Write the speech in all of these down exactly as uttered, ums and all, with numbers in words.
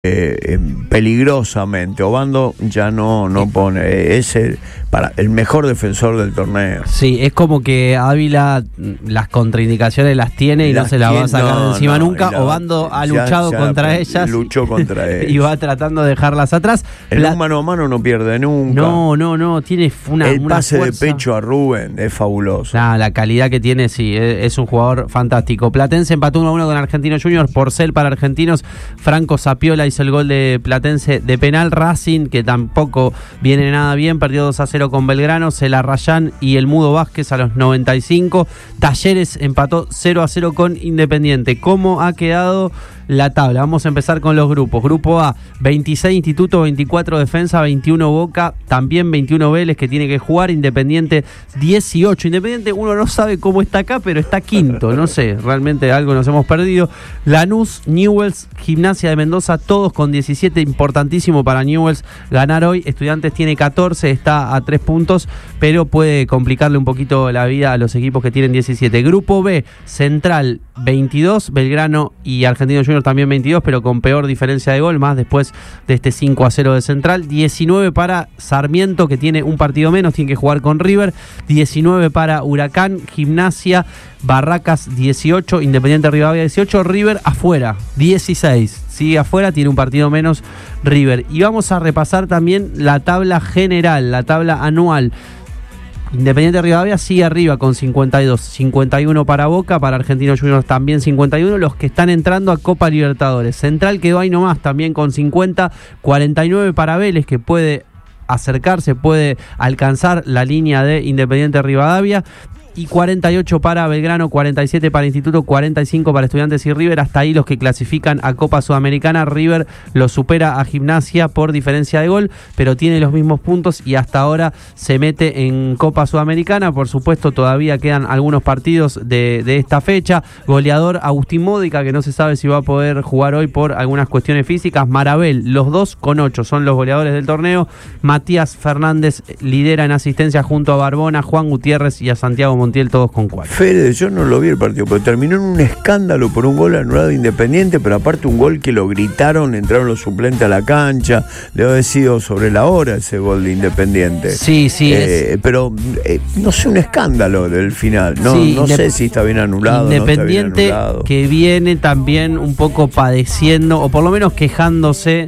Eh, peligrosamente. Obando ya no, no pone, es el, para, el mejor defensor del torneo. Sí, es como que Ávila las contraindicaciones las tiene y las no se las va a sacar no, de encima no, nunca. La, Obando ha ya, luchado ya contra ellas. Luchó contra ellas. Y va tratando de dejarlas atrás. En la, un mano a mano no pierde nunca. No, no, no, tiene una El una pase fuerza. de pecho a Rubén es fabuloso. Nah, la calidad que tiene, sí, es, es un jugador fantástico. Platense empató uno a uno con Argentinos Juniors. Porcel para Argentinos. Franco Sapiola hizo el gol de Platense de penal. Racing, que tampoco viene nada bien, perdió dos a cero con Belgrano. Celarrayán y el Mudo Vázquez a los noventa y cinco. Talleres empató cero a cero con Independiente. ¿Cómo ha quedado la tabla? Vamos a empezar con los grupos. Grupo A, veintiséis Instituto, veinticuatro Defensa, veintiuno Boca, también veintiuno Vélez, que tiene que jugar. Independiente dieciocho. Independiente, uno no sabe cómo está acá, pero está quinto, no sé, realmente algo nos hemos perdido. Lanús, Newell's, Gimnasia de Mendoza, todos con diecisiete. Importantísimo para Newell's ganar hoy. Estudiantes tiene catorce, está a tres puntos, pero puede complicarle un poquito la vida a los equipos que tienen diecisiete. Grupo B, Central veintidós, Belgrano y Argentinos Juniors también veintidós, pero con peor diferencia de gol, más después de este cinco a cero de Central. diecinueve para Sarmiento, que tiene un partido menos, tiene que jugar con River. diecinueve para Huracán, Gimnasia, Barracas dieciocho, Independiente Rivadavia dieciocho, River afuera, dieciséis. Sigue afuera, tiene un partido menos River. Y vamos a repasar también la tabla general, la tabla anual. Independiente Rivadavia sigue arriba con cincuenta y dos, cincuenta y uno para Boca, para Argentinos Juniors también cincuenta y uno, los que están entrando a Copa Libertadores. Central quedó ahí nomás también con cincuenta, cuarenta y nueve para Vélez, que puede acercarse, puede alcanzar la línea de Independiente Rivadavia. Y cuarenta y ocho para Belgrano, cuarenta y siete para Instituto, cuarenta y cinco para Estudiantes y River. Hasta ahí los que clasifican a Copa Sudamericana. River lo supera a Gimnasia por diferencia de gol, pero tiene los mismos puntos y hasta ahora se mete en Copa Sudamericana. Por supuesto, todavía quedan algunos partidos de, de esta fecha. Goleador Agustín Módica, que no se sabe si va a poder jugar hoy por algunas cuestiones físicas. Marabel, los dos con ocho, son los goleadores del torneo. Matías Fernández lidera en asistencia junto a Barbona, Juan Gutiérrez y a Santiago Montiel, todos con cuatro. Fede, yo no lo vi el partido, pero terminó en un escándalo por un gol anulado de Independiente, pero aparte un gol que lo gritaron, entraron los suplentes a la cancha, debe haber sido sobre la hora ese gol de Independiente. Sí, sí. Eh, es... Pero eh, no sé, un escándalo del final, no, sí, no indep... sé si está bien anulado. Independiente, no está bien anulado. Que viene también un poco padeciendo, o por lo menos quejándose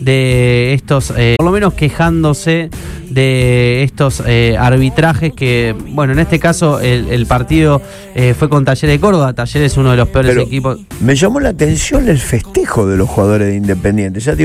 de estos, eh, por lo menos quejándose de estos eh, arbitrajes que, bueno, en este caso el, el partido eh, fue con Talleres de Córdoba. Talleres es uno de los peores Pero equipos. Me llamó la atención el festejo de los jugadores de Independiente. Ya